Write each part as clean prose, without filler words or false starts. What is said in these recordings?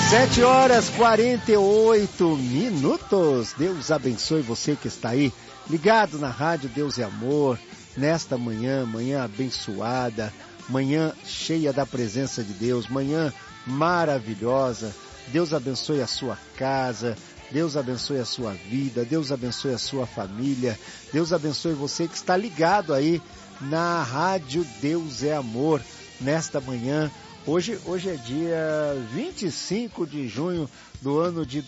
7h48. Deus abençoe você que está aí, ligado na Rádio Deus é Amor, nesta manhã abençoada, manhã cheia da presença de Deus, manhã maravilhosa. Deus abençoe a sua casa, Deus abençoe a sua vida, Deus abençoe a sua família, Deus abençoe você que está ligado aí na Rádio Deus é Amor, nesta manhã. Hoje é dia 25 de junho do ano de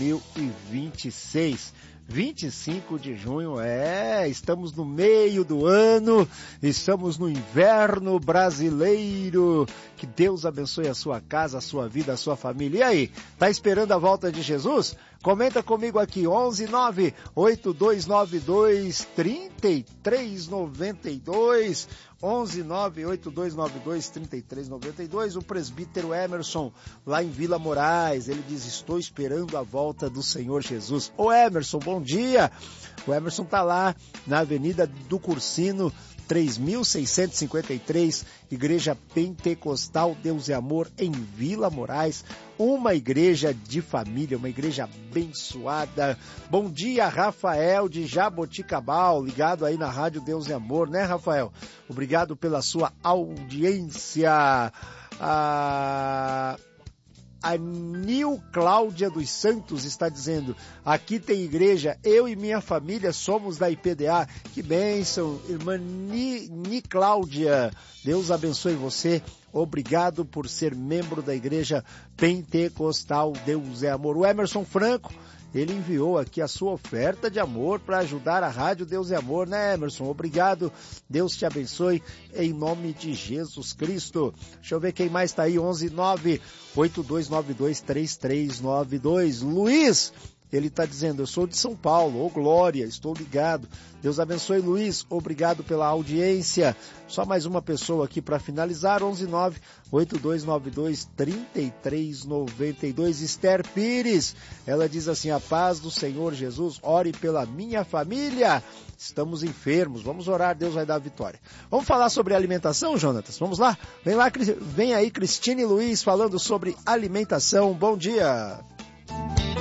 2026. 25 de junho, estamos no meio do ano, estamos no inverno brasileiro. Que Deus abençoe a sua casa, a sua vida, a sua família. E aí, tá esperando a volta de Jesus? Comenta comigo aqui, 11982923392, 11982923392. O presbítero Emerson, lá em Vila Moraes, ele diz: estou esperando a volta do Senhor Jesus. Ô Emerson, bom dia! O Emerson tá lá na Avenida do Cursino, 3653, Igreja Pentecostal Deus é Amor, em Vila Moraes, uma igreja de família, uma igreja abençoada. Bom dia, Rafael de Jaboticabal, ligado aí na Rádio Deus é Amor, né, Rafael? Obrigado pela sua audiência. A Nil Cláudia dos Santos está dizendo: aqui tem igreja, eu e minha família somos da IPDA. Que bênção, irmã Ni Cláudia. Deus abençoe você. Obrigado por ser membro da Igreja Pentecostal Deus é Amor. O Emerson Franco, ele enviou aqui a sua oferta de amor para ajudar a Rádio Deus é Amor, né, Emerson? Obrigado, Deus te abençoe, em nome de Jesus Cristo. Deixa eu ver quem mais está aí, 11982923392. Luiz, ele está dizendo: eu sou de São Paulo, glória, estou ligado. Deus abençoe, Luiz, obrigado pela audiência. Só mais uma pessoa aqui para finalizar, 11982923392. Esther Pires, ela diz assim: a paz do Senhor Jesus, ore pela minha família. Estamos enfermos, vamos orar, Deus vai dar a vitória. Vamos falar sobre alimentação, Jonatas? Vamos lá? Vem aí, Cristine Luiz, falando sobre alimentação. Bom dia!